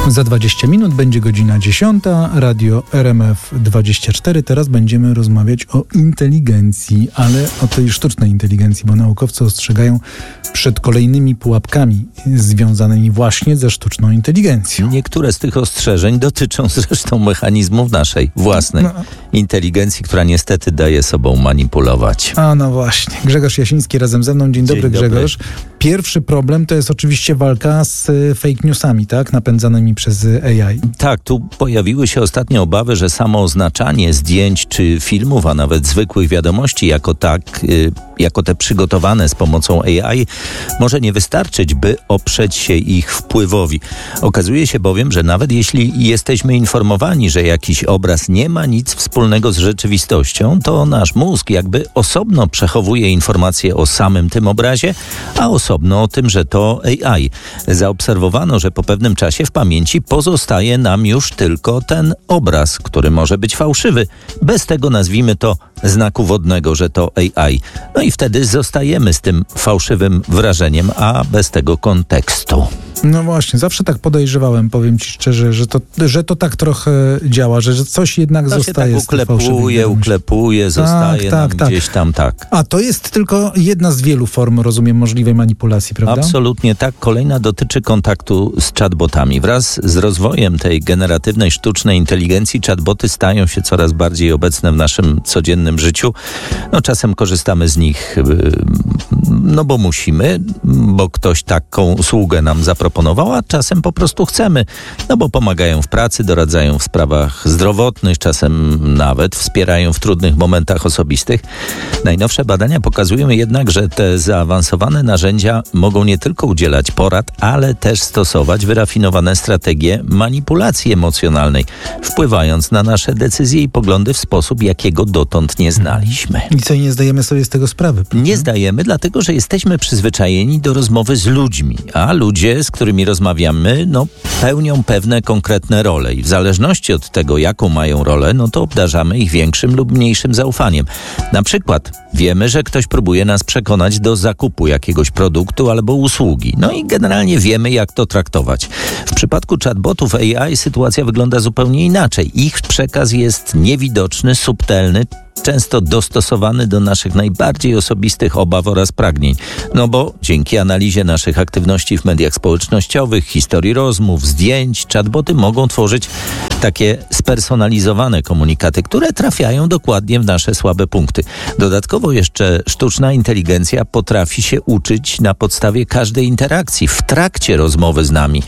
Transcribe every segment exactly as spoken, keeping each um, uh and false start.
Za dwadzieścia minut będzie godzina dziesiąta, radio R M F dwadzieścia cztery. Teraz będziemy rozmawiać o inteligencji, ale o tej sztucznej inteligencji, bo naukowcy ostrzegają przed kolejnymi pułapkami związanymi właśnie ze sztuczną inteligencją. Niektóre z tych ostrzeżeń dotyczą zresztą mechanizmów naszej własnej no. inteligencji, która niestety daje sobą manipulować. A no właśnie. Grzegorz Jasiński razem ze mną. Dzień, Dzień dobry, dobry Grzegorz. Pierwszy problem to jest oczywiście walka z fake newsami, tak? Napędzanymi przez A I. Tak, tu pojawiły się ostatnio obawy, że samo oznaczanie zdjęć czy filmów, a nawet zwykłych wiadomości jako tak, y, jako te przygotowane z pomocą A I może nie wystarczyć, by oprzeć się ich wpływowi. Okazuje się bowiem, że nawet jeśli jesteśmy informowani, że jakiś obraz nie ma nic wspólnego z rzeczywistością, to nasz mózg jakby osobno przechowuje informacje o samym tym obrazie, a osobno o tym, że to A I. Zaobserwowano, że po pewnym czasie w pamięci pozostaje nam już tylko ten obraz, który może być fałszywy. Bez tego, nazwijmy to, znaku wodnego, że to A I. No i wtedy zostajemy z tym fałszywym wrażeniem, a bez tego kontekstu. No właśnie, zawsze tak podejrzewałem, powiem ci szczerze, że to, że to tak trochę działa, że, że coś jednak to zostaje się tak uklepuje, uklepuje, zostaje tak, nam tak, tak. gdzieś tam tak. A to jest tylko jedna z wielu form, rozumiem, możliwej manipulacji, prawda? Absolutnie tak. Kolejna dotyczy kontaktu z chatbotami. Wraz z rozwojem tej generatywnej, sztucznej inteligencji chatboty stają się coraz bardziej obecne w naszym codziennym życiu. No czasem korzystamy z nich, no bo musimy, bo ktoś taką usługę nam zaproponował, a czasem po prostu chcemy, no bo pomagają w pracy, doradzają w sprawach zdrowotnych, czasem nawet wspierają w trudnych momentach osobistych. Najnowsze badania pokazują jednak, że te zaawansowane narzędzia mogą nie tylko udzielać porad, ale też stosować wyrafinowane strategie manipulacji emocjonalnej, wpływając na nasze decyzje i poglądy w sposób, jakiego dotąd nie znaliśmy. I co, nie zdajemy sobie z tego sprawy? Prawda? Nie zdajemy, dlatego że jesteśmy przyzwyczajeni do rozmowy z ludźmi, a ludzie, z którymi rozmawiamy, no, pełnią pewne konkretne role i w zależności od tego, jaką mają rolę, no to obdarzamy ich większym lub mniejszym zaufaniem. Na przykład wiemy, że ktoś próbuje nas przekonać do zakupu jakiegoś produktu albo usługi. No i generalnie wiemy, jak to traktować. W przypadku chatbotów A I sytuacja wygląda zupełnie inaczej. Ich przekaz jest niewidoczny, subtelny, często dostosowany do naszych najbardziej osobistych obaw oraz pragnień. No bo dzięki analizie naszych aktywności w mediach społecznościowych, historii rozmów, zdjęć, chatboty mogą tworzyć takie spersonalizowane komunikaty, które trafiają dokładnie w nasze słabe punkty. Dodatkowo jeszcze sztuczna inteligencja potrafi się uczyć na podstawie każdej interakcji w trakcie rozmowy z nami.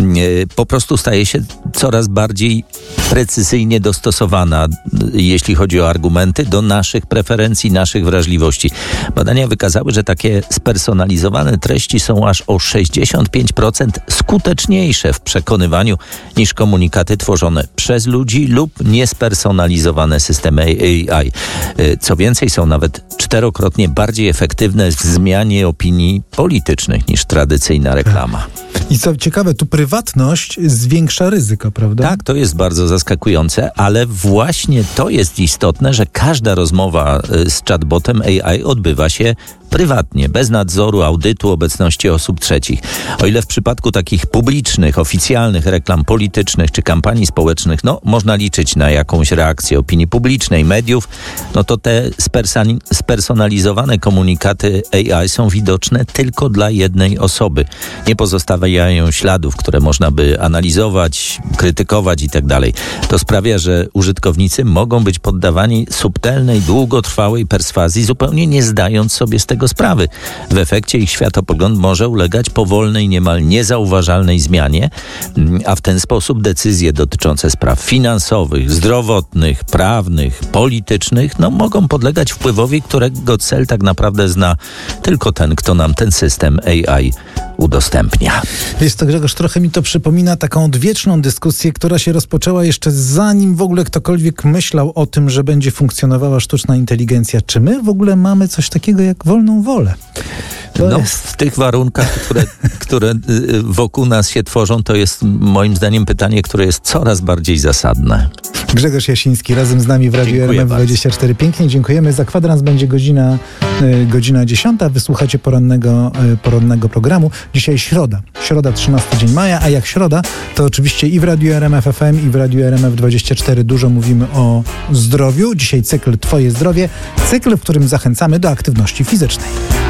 Po prostu staje się coraz bardziej precyzyjnie dostosowana, jeśli chodzi o argumenty, do naszych preferencji, naszych wrażliwości. Badania wykazały, że takie spersonalizowane treści są aż o sześćdziesiąt pięć procent skuteczniejsze w przekonywaniu niż komunikaty tworzone przez ludzi lub niespersonalizowane systemy A I. Co więcej, są nawet czterokrotnie bardziej efektywne w zmianie opinii politycznych niż tradycyjna reklama. I co ciekawe, tu prywatność zwiększa ryzyko, prawda? Tak, to jest bardzo zaskakujące, ale właśnie to jest istotne, że każda rozmowa z chatbotem A I odbywa się prywatnie, bez nadzoru, audytu, obecności osób trzecich. O ile w przypadku takich publicznych, oficjalnych reklam politycznych czy kampanii społecznych, no można liczyć na jakąś reakcję opinii publicznej, mediów, no to te spersan- spersonalizowane komunikaty A I są widoczne tylko dla jednej osoby. Nie pozostawiają śladów, które można by analizować, krytykować i tak dalej. To sprawia, że użytkownicy mogą być poddawani subtelnej, długotrwałej perswazji, zupełnie nie zdając sobie z tego sprawy. W efekcie ich światopogląd może ulegać powolnej, niemal niezauważalnej zmianie, a w ten sposób decyzje dotyczące spraw finansowych, zdrowotnych, prawnych, politycznych, no mogą podlegać wpływowi, którego cel tak naprawdę zna tylko ten, kto nam ten system A I udostępnia. Wiesz to, Grzegorz, trochę mi to przypomina taką odwieczną dyskusję, która się rozpoczęła jeszcze zanim w ogóle ktokolwiek myślał o tym, że będzie funkcjonowała sztuczna inteligencja. Czy my w ogóle mamy coś takiego jak wolną wolę? To no, jest... w tych warunkach, które, które wokół nas się tworzą, to jest moim zdaniem pytanie, które jest coraz bardziej zasadne. Grzegorz Jasiński razem z nami w Radiu Dziękuję R M F dwadzieścia cztery. Pięknie dziękujemy. Za kwadrans będzie godzina, y, godzina dziesiąta. Wysłuchacie porannego, y, porannego programu. Dzisiaj środa. Środa, trzynasty dzień maja, a jak środa, to oczywiście i w Radiu R M F F M, i w Radiu R M F dwadzieścia cztery dużo mówimy o zdrowiu. Dzisiaj cykl Twoje zdrowie. Cykl, w którym zachęcamy do aktywności fizycznej.